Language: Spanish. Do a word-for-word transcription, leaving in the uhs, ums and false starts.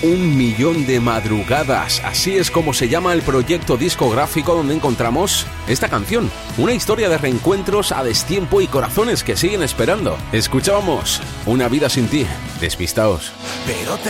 Un millón de madrugadas, así es como se llama el proyecto discográfico donde encontramos esta canción. Una historia de reencuentros a destiempo y corazones que siguen esperando. Escuchábamos Una vida sin ti. Despistaos. Pero te